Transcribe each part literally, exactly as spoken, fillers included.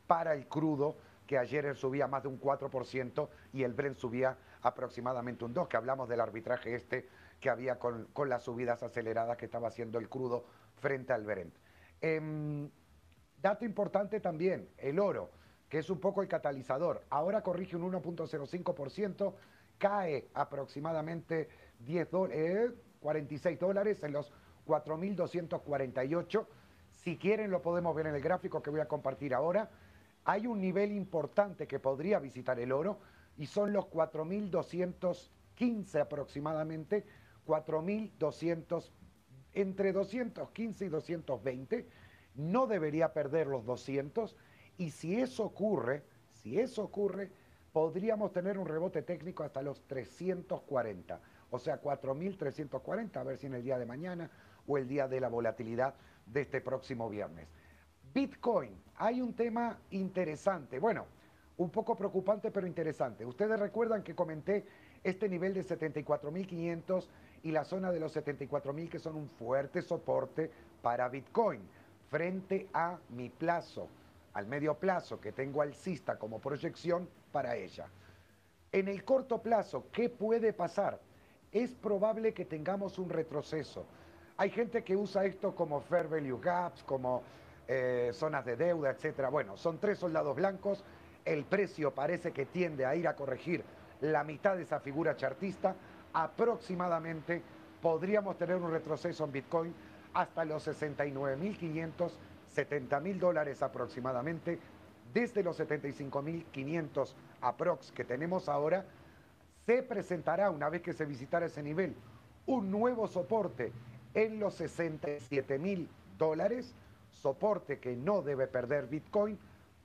para el crudo, que ayer subía más de un cuatro por ciento y el Brent subía aproximadamente un dos por ciento, que hablamos del arbitraje este que había con, con las subidas aceleradas que estaba haciendo el crudo frente al Brent. Eh, dato importante también, el oro, que es un poco el catalizador. Ahora corrige un uno punto cero cinco por ciento, cae aproximadamente diez eh, cuarenta y seis dólares en los cuatro mil doscientos cuarenta y ocho. Si quieren lo podemos ver en el gráfico que voy a compartir ahora. Hay un nivel importante que podría visitar el oro y son los cuatro mil doscientos quince aproximadamente, cuatro mil doscientos, entre doscientos quince y doscientos veinte. No debería perder los doscientos y si eso ocurre, si eso ocurre, podríamos tener un rebote técnico hasta los trescientos cuarenta, o sea, cuatro mil trescientos cuarenta, a ver si en el día de mañana o el día de la volatilidad de este próximo viernes. Bitcoin, hay un tema interesante, bueno, un poco preocupante pero interesante. Ustedes recuerdan que comenté este nivel de setenta y cuatro mil quinientos y la zona de los setenta y cuatro mil que son un fuerte soporte para Bitcoin frente a mi plazo, al medio plazo que tengo alcista como proyección para ella. En el corto plazo, ¿qué puede pasar? Es probable que tengamos un retroceso. Hay gente que usa esto como fair value gaps, como eh, zonas de deuda, etcétera. Bueno, son tres soldados blancos. El precio parece que tiende a ir a corregir la mitad de esa figura chartista. Aproximadamente podríamos tener un retroceso en Bitcoin hasta los sesenta y nueve mil quinientos, setenta mil dólares aproximadamente. Desde los setenta y cinco mil quinientos aprox que tenemos ahora, se presentará, una vez que se visitara ese nivel, un nuevo soporte en los sesenta y siete mil dólares, soporte que no debe perder Bitcoin.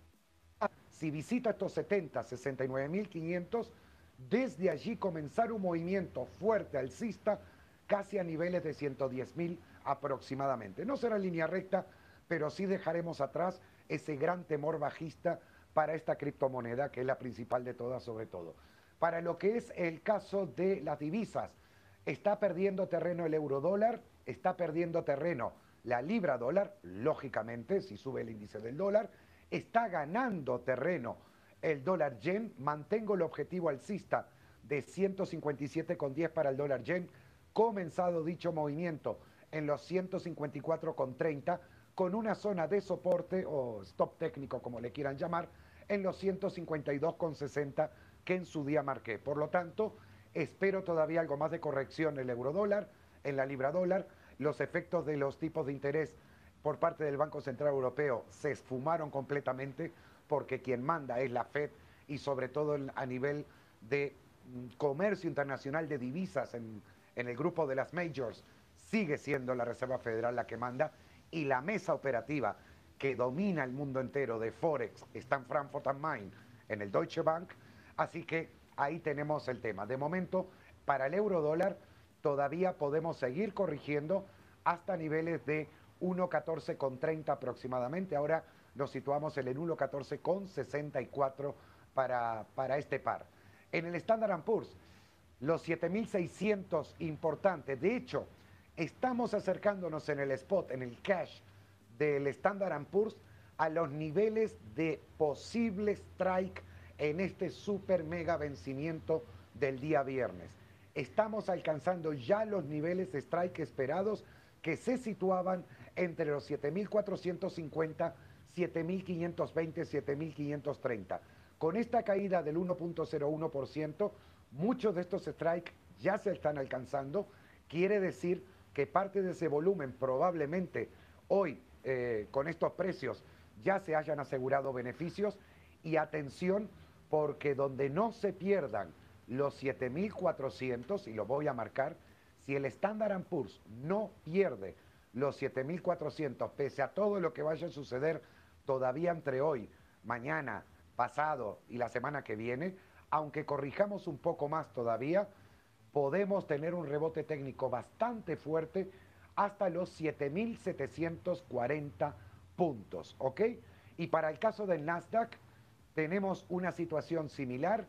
Si visita estos setenta, sesenta y nueve mil quinientos, desde allí comenzar un movimiento fuerte alcista casi a niveles de ciento diez mil aproximadamente. No será en línea recta, pero sí dejaremos atrás ese gran temor bajista para esta criptomoneda, que es la principal de todas sobre todo. Para lo que es el caso de las divisas, está perdiendo terreno el euro dólar, está perdiendo terreno la libra dólar, lógicamente, si sube el índice del dólar, está ganando terreno el dólar yen, mantengo el objetivo alcista de ciento cincuenta y siete con diez para el dólar yen, comenzado dicho movimiento en los ciento cincuenta y cuatro con treinta, con una zona de soporte o stop técnico como le quieran llamar, en los ciento cincuenta y dos con sesenta que en su día marqué. Por lo tanto, espero todavía algo más de corrección en el euro dólar, en la libra dólar. Los efectos de los tipos de interés por parte del Banco Central Europeo se esfumaron completamente porque quien manda es la Fed y sobre todo a nivel de comercio internacional de divisas en, en el grupo de las majors sigue siendo la Reserva Federal la que manda y la mesa operativa que domina el mundo entero de Forex está en Frankfurt am Main, en el Deutsche Bank, así que ahí tenemos el tema. De momento, para el euro dólar todavía podemos seguir corrigiendo hasta niveles de uno catorce con treinta aproximadamente. Ahora nos situamos en el uno catorce con sesenta y cuatro para, para este par. En el Standard and Poor's, los siete mil seiscientos importantes. De hecho, estamos acercándonos en el spot, en el cash del Standard and Poor's a los niveles de posible strike en este super mega vencimiento del día viernes. Estamos alcanzando ya los niveles de strike esperados que se situaban entre los siete mil cuatrocientos cincuenta, siete mil quinientos veinte, siete mil quinientos treinta. Con esta caída del uno punto cero uno por ciento, muchos de estos strikes ya se están alcanzando. Quiere decir que parte de ese volumen probablemente hoy eh, con estos precios ya se hayan asegurado beneficios. Y atención, porque donde no se pierdan los siete mil cuatrocientos, y lo voy a marcar, si el Standard and Poor's no pierde los siete mil cuatrocientos, pese a todo lo que vaya a suceder todavía entre hoy, mañana, pasado y la semana que viene, aunque corrijamos un poco más todavía, podemos tener un rebote técnico bastante fuerte hasta los siete mil setecientos cuarenta puntos, ¿ok? Y para el caso del Nasdaq, tenemos una situación similar,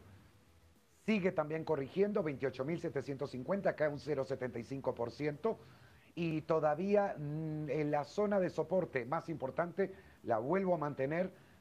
sigue también corrigiendo, veintiocho mil setecientos cincuenta, cae un cero coma setenta y cinco por ciento, y todavía mmm, en la zona de soporte más importante, la vuelvo a mantener